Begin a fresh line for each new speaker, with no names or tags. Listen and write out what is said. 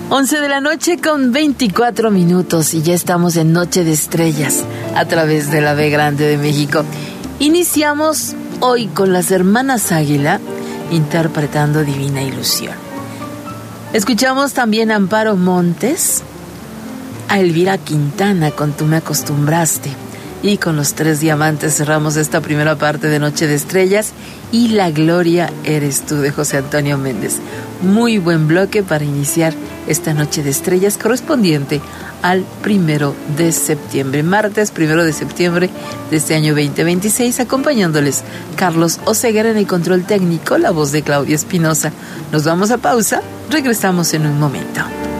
11 de la noche con 24 minutos y ya estamos en Noche de Estrellas a través de la B Grande de México. Iniciamos hoy con las hermanas Águila interpretando Divina Ilusión. Escuchamos también a Amparo Montes, a Elvira Quintana con Tú me acostumbraste, y con Los Tres Diamantes cerramos esta primera parte de Noche de Estrellas y La Gloria eres tú de José Antonio Méndez. Muy buen bloque para iniciar esta Noche de Estrellas correspondiente al 1 de septiembre, martes 1 de septiembre de este año 2026, acompañándoles Carlos Oseguera en el control técnico, la voz de Claudia Espinosa. Nos vamos a pausa, regresamos en un momento.